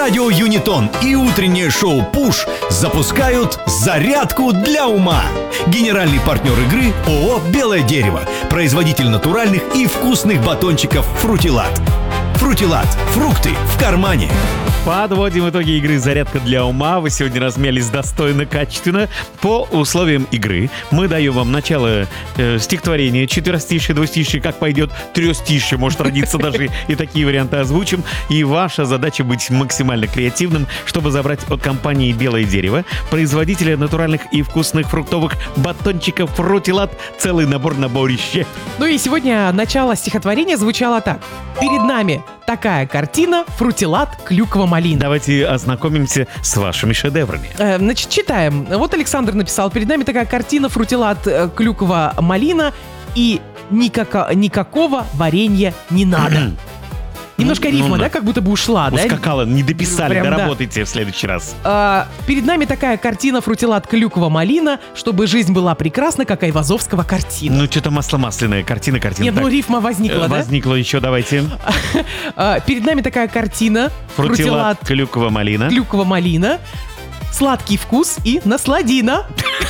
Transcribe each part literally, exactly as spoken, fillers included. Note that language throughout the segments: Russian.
Радио Юнитон и утреннее шоу «Пуш» запускают «Зарядку для ума». Генеральный партнер игры ООО «Белое дерево». Производитель натуральных и вкусных батончиков «Фрутилат». «Фрутилат». Фрукты в кармане. Подводим итоги игры «Зарядка для ума». Вы сегодня размялись достойно, качественно. По условиям игры мы даем вам начало э, стихотворения, четверостишие, двустишие, как пойдет, трёстишие, может родиться даже, и такие варианты озвучим. И ваша задача быть максимально креативным, чтобы забрать от компании «Белое дерево», производителя натуральных и вкусных фруктовых батончиков «Фрутилат», целый набор наборище. Ну и сегодня начало стихотворения звучало так. Перед нами такая картина «Фрутилат, клюква-малина». Давайте ознакомимся с вашими шедеврами. Э, значит, читаем. Вот Александр написал. Перед нами такая картина «Фрутилат, э, клюква-малина» и никако- никакого варенья не надо. Немножко Ну, рифма, ну, да, как будто бы ушла, да? Ускакала, не дописали, Прям, да. доработайте в следующий раз. А, перед нами такая картина «Фрутилат, клюква-малина», чтобы жизнь была прекрасна, как айвазовского картина. Ну, что-то масло масляное, картина, картина. Нет, ну Так, рифма возникла, э, да? Возникла еще, давайте. А, перед нами такая картина Фрутилат, клюква-малина. клюква-малина, сладкий вкус и насладина.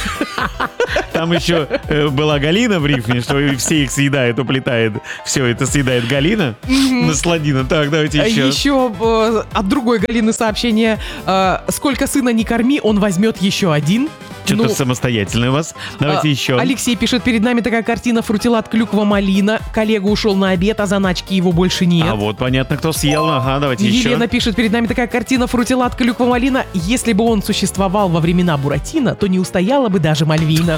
Там еще э, была Галина в рифме, что все их съедает, уплетает. Все это съедает Галина. Насладина. Так, давайте еще. Еще э, от другой Галины сообщение. э, Сколько сына не корми, он возьмет еще один. Что-то Ну, самостоятельное у вас. Давайте а, еще. Алексей пишет, перед нами такая картина «Фрутилат, клюква-малина». Коллега ушел на обед, а заначки его больше нет. А вот понятно, кто съел. Ага, давайте еще. Елена пишет, перед нами такая картина «Фрутилат, клюква-малина». Если бы он существовал во времена Буратино, то не устояла бы даже Мальвина.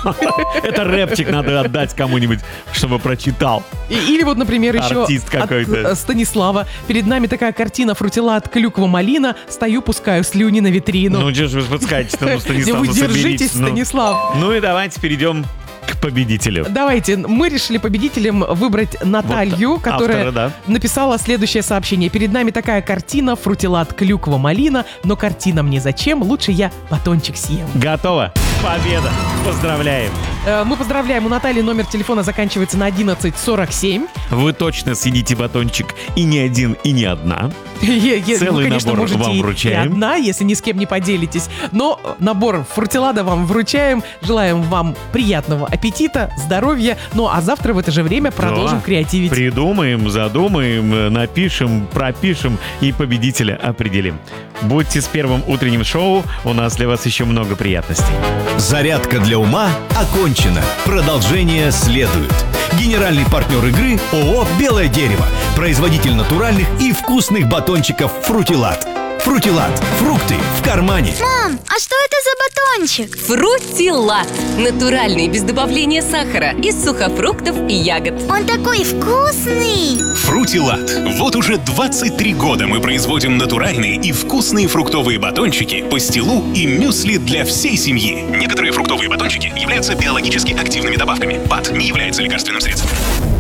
Это рэпчик надо отдать кому-нибудь, чтобы прочитал. И- Или вот, например, еще Артист от какой-то. э, Станислава. Перед нами такая картина «Фрутилат, клюква-малина». Стою, пускаю слюни на витрину. Ну, что ж вы подскажете-то, ну, Станислав, Вы ну, держитесь, соберитесь, ну. Станислав. Ну и давайте перейдем к победителю. Давайте, мы решили победителем выбрать Наталью, Вот, которая автора, да. написала следующее сообщение. Перед нами такая картина «Фрутилат, клюква-малина», но картина мне зачем? Лучше я батончик съем. Готово? Победа! Поздравляем! Э, Мы поздравляем, у Натальи номер телефона заканчивается на одиннадцать сорок семь. Вы точно съедите батончик и не один, и не одна. Е- е- Целый Вы, конечно, набор можете вам и- и вручаем. одна, если ни с кем не поделитесь. Но набор фрутилада вам вручаем. Желаем вам приятного аппетита, здоровья. Ну а завтра в это же время продолжим Да. креативить. Придумаем, задумаем, напишем, пропишем и победителя определим. Будьте с первым утренним шоу, у нас для вас еще много приятностей. Зарядка для ума окончена. Продолжение следует. Генеральный партнер игры ООО «Белое дерево». Производитель натуральных и вкусных батончиков «Фрутилат». «Фрутилат». Фрукты в кармане. Мам, а что это за батончик? Фрутилат. Натуральный, без добавления сахара, из сухофруктов и ягод. Он такой вкусный! Фрутилат. Вот уже двадцать три года мы производим натуральные и вкусные фруктовые батончики, пастилу и мюсли для всей семьи. Некоторые фруктовые батончики являются биологически активными добавками. БАД не является лекарственным средством.